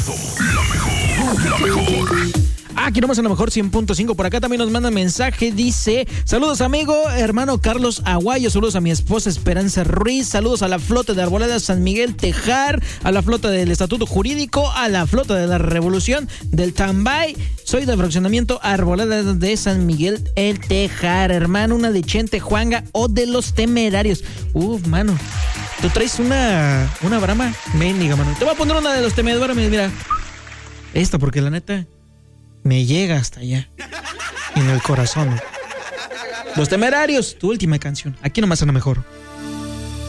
La mejor. Aquí nomás a lo mejor 100.5. Por acá también nos manda mensaje. Dice: saludos amigo, hermano Carlos Aguayo. Saludos a mi esposa Esperanza Ruiz. Saludos a la flota de Arboleda San Miguel Tejar. A la flota del Estatuto Jurídico. A la flota de la Revolución del Tambay. Soy del fraccionamiento Arboleda de San Miguel el Tejar. Hermano, una de Chente Juanga o de los Temerarios. Mano, tú traes una brama mendiga, mano. Te voy a poner una de los Temerarios. Mira, esta porque la neta me llega hasta allá, en el corazón. Los Temerarios, tu última canción. Aquí nomás a lo mejor.